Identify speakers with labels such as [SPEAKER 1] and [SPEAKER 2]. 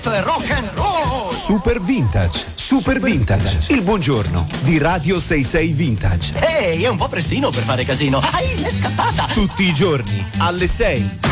[SPEAKER 1] Rock and roll!
[SPEAKER 2] Super Vintage, Super Vintage, il buongiorno di Radio 66 Vintage.
[SPEAKER 1] Ehi, è un po' prestino per fare casino. È scappata!
[SPEAKER 2] Tutti i giorni alle 6.